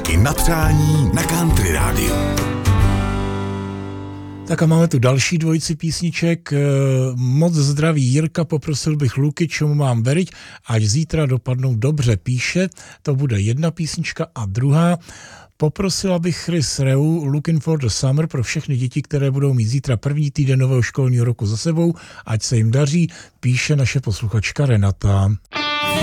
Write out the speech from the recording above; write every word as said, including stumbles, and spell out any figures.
i na přání na Country rádiu. Tak a máme tu další dvojici písniček. Moc zdraví Jirka, poprosil bych Luky, čemu mám veriť, ať zítra dopadnou dobře, píše. To bude jedna písnička a druhá. Poprosila bych Chris Reu Looking for the Summer pro všechny děti, které budou mít zítra první týden nového školního roku za sebou. Ať se jim daří, píše naše posluchačka Renata.